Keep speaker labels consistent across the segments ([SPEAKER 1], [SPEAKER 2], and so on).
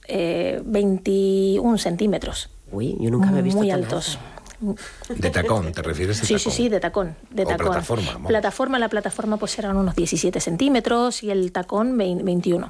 [SPEAKER 1] 21 centímetros.
[SPEAKER 2] Uy, yo nunca me he visto
[SPEAKER 1] muy
[SPEAKER 2] tan
[SPEAKER 1] altos.
[SPEAKER 3] ¿De tacón te refieres?
[SPEAKER 1] Sí, de tacón. De
[SPEAKER 3] o
[SPEAKER 1] tacón.
[SPEAKER 3] plataforma. Vamos.
[SPEAKER 1] La plataforma pues eran unos 17 centímetros y el tacón 21.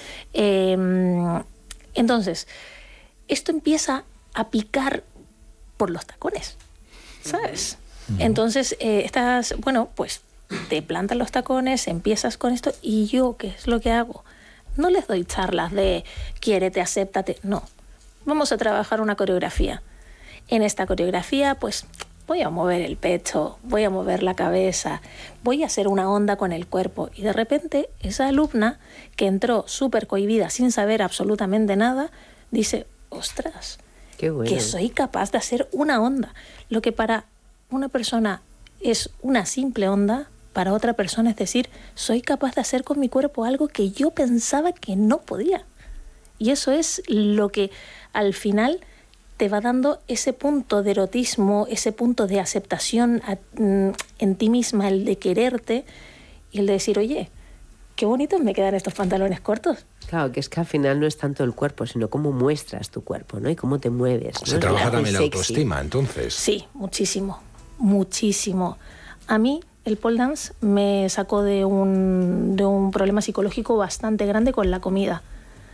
[SPEAKER 1] Entonces, esto empieza a picar por los tacones, ¿sabes? Entonces, pues te plantan los tacones, empiezas con esto y yo, ¿qué es lo que hago? No les doy charlas de quiérete, acéptate, no. Vamos a trabajar una coreografía. En esta coreografía, pues voy a mover el pecho, voy a mover la cabeza, voy a hacer una onda con el cuerpo. Y de repente, esa alumna que entró súper cohibida, sin saber absolutamente nada, dice, ostras,
[SPEAKER 2] qué bueno,
[SPEAKER 1] que soy capaz de hacer una onda. Lo que para una persona es una simple onda, para otra persona es decir, soy capaz de hacer con mi cuerpo algo que yo pensaba que no podía. Y eso es lo que al final te va dando ese punto de erotismo, ese punto de aceptación en ti misma, el de quererte y el de decir, oye, qué bonitos me quedan estos pantalones cortos.
[SPEAKER 2] Claro, que es que al final no es tanto el cuerpo, sino cómo muestras tu cuerpo, ¿no? Y cómo te mueves, ¿no?
[SPEAKER 3] Se trabaja también la autoestima, entonces.
[SPEAKER 1] Sí, muchísimo, muchísimo. A mí el pole dance me sacó de un problema psicológico bastante grande con la comida.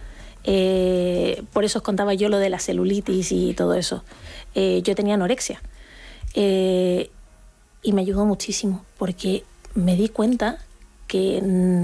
[SPEAKER 1] Por eso os contaba yo lo de la celulitis y todo eso. Yo tenía anorexia y me ayudó muchísimo porque me di cuenta que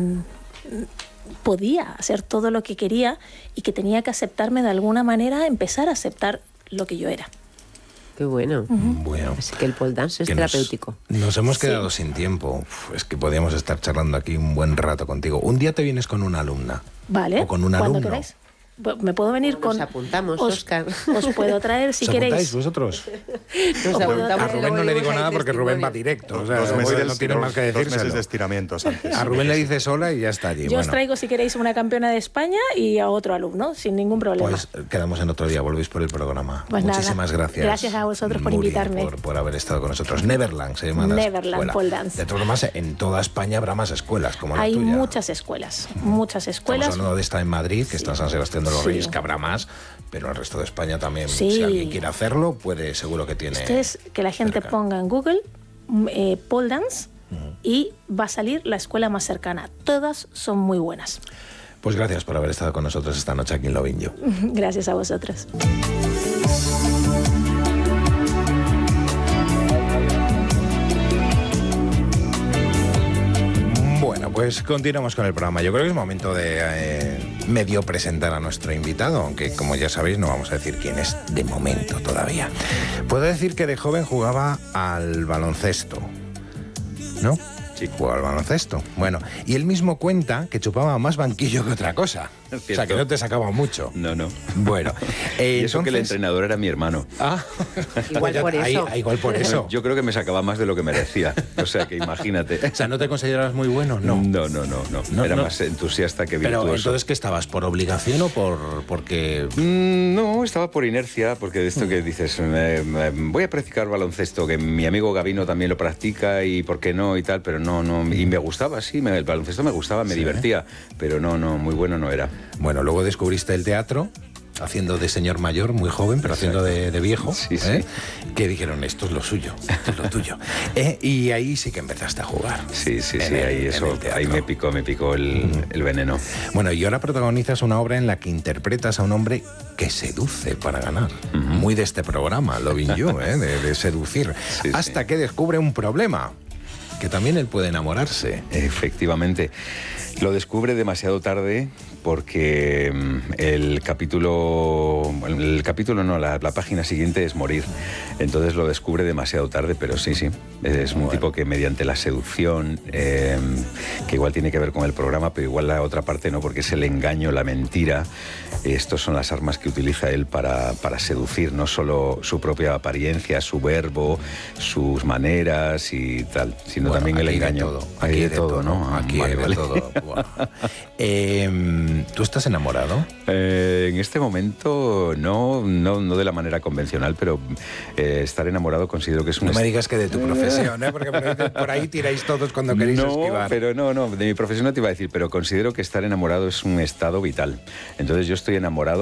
[SPEAKER 1] podía hacer todo lo que quería y que tenía que aceptarme de alguna manera, empezar a aceptar lo que yo era.
[SPEAKER 2] Qué bueno.
[SPEAKER 3] Bueno.
[SPEAKER 2] Así que el pole dance es terapéutico.
[SPEAKER 3] Nos hemos quedado sin tiempo. Es que podíamos estar charlando aquí un buen rato contigo. Un día te vienes con una alumna.
[SPEAKER 1] Vale.
[SPEAKER 3] O con un alumno.
[SPEAKER 1] Cuando queráis. Me puedo venir con...
[SPEAKER 2] Nos apuntamos, Óscar.
[SPEAKER 1] Os puedo traer si queréis.
[SPEAKER 3] ¿Apuntáis vosotros?
[SPEAKER 2] Nos apuntamos.
[SPEAKER 3] A Rubén no le digo nada porque Rubén va directo. O sea, no tiene más que decir.
[SPEAKER 4] 2 meses de estiramientos antes.
[SPEAKER 3] A Rubén le dice sola y ya está allí.
[SPEAKER 1] Yo os traigo, si queréis, una campeona de España y a otro alumno, sin ningún problema.
[SPEAKER 3] Pues quedamos en otro día, volvéis por el programa.
[SPEAKER 1] Pues
[SPEAKER 3] muchísimas gracias.
[SPEAKER 1] Gracias a vosotros por
[SPEAKER 3] Nuria,
[SPEAKER 1] invitarme.
[SPEAKER 3] por haber estado con nosotros. Neverland se llama la
[SPEAKER 1] Neverland
[SPEAKER 3] escuela.
[SPEAKER 1] Pole Dance.
[SPEAKER 3] De todas formas, en toda España habrá más escuelas como la
[SPEAKER 1] Hay
[SPEAKER 3] tuya.
[SPEAKER 1] muchas escuelas, muchas escuelas.
[SPEAKER 3] Estamos hablando de esta en Madrid, que está en San Sebastián de los
[SPEAKER 1] Sí.
[SPEAKER 3] Reyes, que habrá más, pero en el resto de España también.
[SPEAKER 1] Sí.
[SPEAKER 3] Si alguien quiere hacerlo, puede, seguro que tiene.
[SPEAKER 1] Esto es que la gente
[SPEAKER 3] cerca.
[SPEAKER 1] ponga en Google pole dance y va a salir la escuela más cercana. Todas son muy buenas.
[SPEAKER 3] Pues gracias por haber estado con nosotros esta noche aquí en Lovin' You.
[SPEAKER 1] Gracias a vosotros.
[SPEAKER 3] Bueno, pues continuamos con el programa. Yo creo que es momento de medio presentar a nuestro invitado, aunque como ya sabéis no vamos a decir quién es de momento todavía. Puedo decir que de joven jugaba al baloncesto, ¿no? Sí, jugaba al baloncesto. Bueno, y él mismo cuenta que chupaba más banquillo que otra cosa. O sea, que no te sacaba mucho.
[SPEAKER 5] No.
[SPEAKER 3] Bueno.
[SPEAKER 5] Y eso que el entrenador era mi hermano.
[SPEAKER 3] Ah,
[SPEAKER 2] Igual por eso.
[SPEAKER 3] Igual por eso.
[SPEAKER 5] Yo creo que me sacaba más de lo que merecía. O sea, que imagínate.
[SPEAKER 3] O sea, ¿no te consideras muy bueno? No.
[SPEAKER 5] No. Era más entusiasta que virtuoso.
[SPEAKER 3] Pero entonces, ¿qué estabas? ¿Por obligación o porque...?
[SPEAKER 5] No, estaba por inercia, porque de esto que dices, voy a practicar baloncesto, que mi amigo Gabino también lo practica y por qué no y tal, pero no. Y me gustaba, sí, el baloncesto me gustaba, me divertía, pero no, muy bueno no era.
[SPEAKER 3] Bueno, luego descubriste el teatro, haciendo de señor mayor, muy joven, pero haciendo de viejo,
[SPEAKER 5] sí.
[SPEAKER 3] Que dijeron, esto es lo suyo, esto es lo tuyo. Y ahí sí que empezaste a jugar.
[SPEAKER 5] Sí, ahí me picó el veneno.
[SPEAKER 3] Bueno, y ahora protagonizas una obra en la que interpretas a un hombre que seduce para ganar. Muy de este programa, Lovin' You, de seducir. Hasta que descubre un problema, que también él puede enamorarse.
[SPEAKER 5] Efectivamente. Lo descubre demasiado tarde porque la página siguiente es morir. Entonces lo descubre demasiado tarde, pero sí. Es un tipo que mediante la seducción, que igual tiene que ver con el programa, pero igual la otra parte no, porque es el engaño, la mentira. Estos son las armas que utiliza él para seducir, no solo su propia apariencia, su verbo, sus maneras y tal, sino también el engaño.
[SPEAKER 3] Aquí hay de todo,
[SPEAKER 5] ¿no?
[SPEAKER 3] Aquí hay de todo. Bueno. ¿Tú estás enamorado?
[SPEAKER 5] En este momento no de la manera convencional, pero estar enamorado considero que es un...
[SPEAKER 3] No me digas que de tu profesión, porque por ahí tiráis todos cuando queréis esquivar.
[SPEAKER 5] Pero no, de mi profesión no te iba a decir, pero considero que estar enamorado es un estado vital. Entonces yo estoy enamorado